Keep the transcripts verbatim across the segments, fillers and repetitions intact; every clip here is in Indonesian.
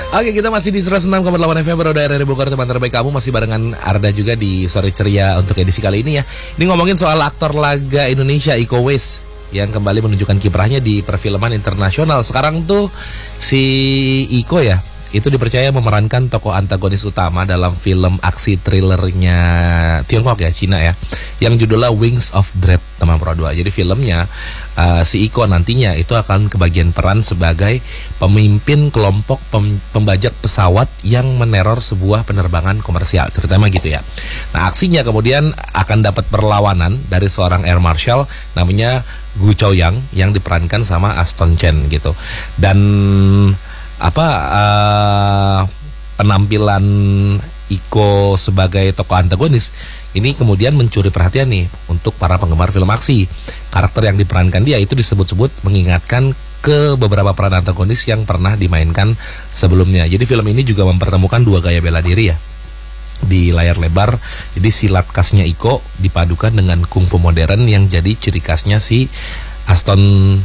Oke, kita masih di seratus enam koma delapan F M Roda R R Bogor, teman terbaik kamu. Masih barengan Arda juga di Sore Ceria untuk edisi kali ini ya. Ini ngomongin soal aktor laga Indonesia Iko Uwais yang kembali menunjukkan kiprahnya di perfilman internasional. Sekarang tuh si Iko ya, itu dipercaya memerankan tokoh antagonis utama dalam film aksi thrillernya Tiongkok ya, Cina ya, yang judulnya Wings of Dread, teman Pro dua. Jadi filmnya uh, si Iko nantinya itu akan kebagian peran sebagai pemimpin kelompok pem pembajak pesawat yang meneror sebuah penerbangan komersial. Ceritanya gitu ya. Nah, aksinya kemudian akan dapat perlawanan dari seorang air marshal namanya Gu Chaoyang yang diperankan sama Aston Chen gitu. Dan apa uh, penampilan Iko sebagai tokoh antagonis ini kemudian mencuri perhatian nih untuk para penggemar film aksi. Karakter yang diperankan dia itu disebut-sebut mengingatkan ke beberapa peran antagonis yang pernah dimainkan sebelumnya. Jadi film ini juga mempertemukan dua gaya bela diri ya di layar lebar. Jadi silat khasnya Iko dipadukan dengan kungfu modern yang jadi ciri khasnya si Aston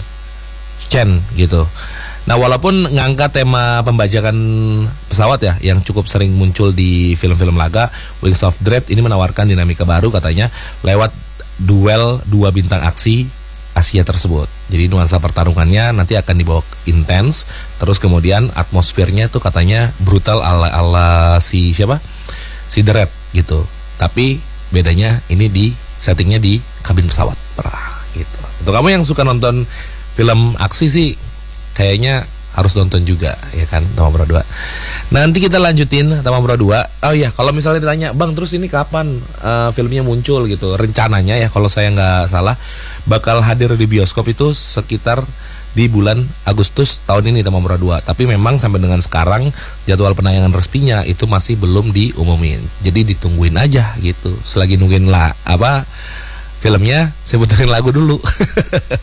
Chen gitu. Nah, walaupun ngangkat tema pembajakan pesawat ya yang cukup sering muncul di film-film laga, Wings of Dread ini menawarkan dinamika baru katanya lewat duel dua bintang aksi Asia tersebut. Jadi nuansa pertarungannya nanti akan dibawa intens, terus kemudian atmosfernya tuh katanya brutal ala-ala si siapa? Si Dread gitu. Tapi bedanya ini di settingnya di kabin pesawat. Perah gitu. Untuk kamu yang suka nonton film aksi sih kayaknya harus nonton juga ya kan, Tama Pro dua. Nanti kita lanjutin Tama Pro dua. Oh iya, kalau misalnya ditanya, "Bang, terus ini kapan uh, filmnya muncul?" gitu. Rencananya ya kalau saya nggak salah bakal hadir di bioskop itu sekitar di bulan Agustus tahun ini, Tama Pro dua. Tapi memang sampai dengan sekarang jadwal penayangan resminya itu masih belum diumumin. Jadi ditungguin aja gitu. Selagi nungguin lah apa filmnya, saya puterin lagu dulu.